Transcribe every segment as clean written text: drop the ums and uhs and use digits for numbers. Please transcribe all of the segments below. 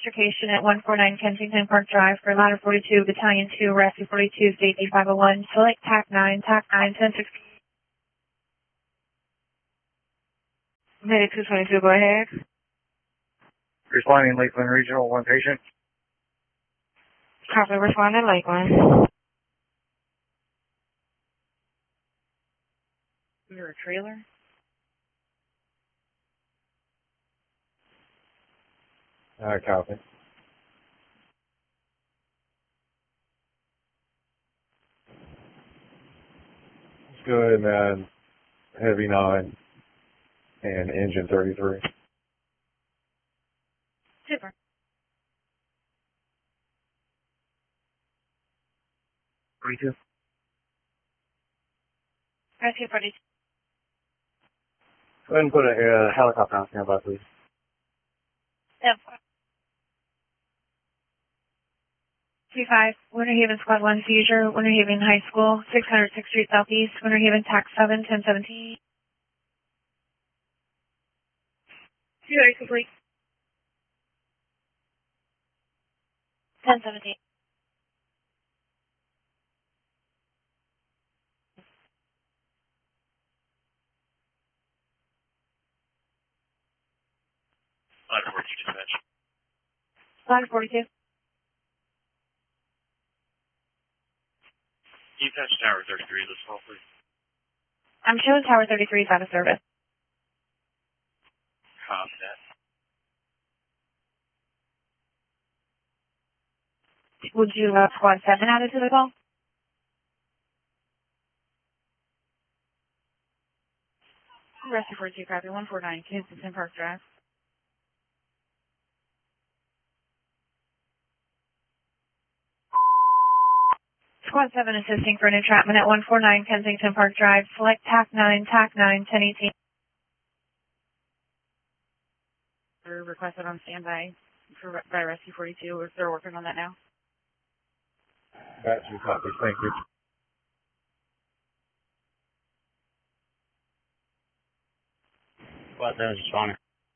extrication at 149 Kensington Park Drive for Ladder 42, Battalion 2, Rescue 42, Safety 501. Select TAC 9, TAC 9, 1060. Medic 222, go ahead. Responding Lakeland Regional, one patient. Copy, responding Lakeland. You're a trailer? Copy. Let's go ahead and add heavy 9 and engine 33. Super. Rescue Rescue 42. Go ahead and put a helicopter on standby, please. Yep. 25, Winter Haven Squad 1 seizure, Winter Haven High School, 606th Street Southeast, Winter Haven TAC 7, 1017. Seizure complete. 1017. Ladder 42 dispatch. Ladder 42. Can you patch Tower 33 this call, please? I'm showing Tower 33 is out of service. Copy that. Would you Squad 7 added to the call? Rescue 42, copy, 149, Kensington Park Drive. Squad 7 assisting for an entrapment at 149 Kensington Park Drive. Select TAC 9, TAC 9, 1018. Requested on standby by Rescue 42. If they're working on that now. Got you, copy. Thank you. Squad 7 is responding.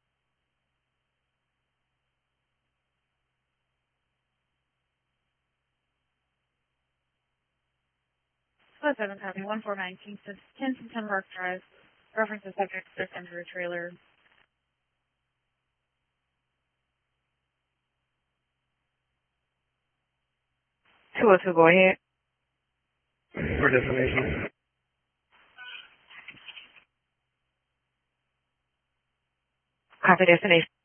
Squad 7 copy, 149 Kensington Park Drive. Reference the subject just under a trailer. Two, go ahead. For destination. Copy destination.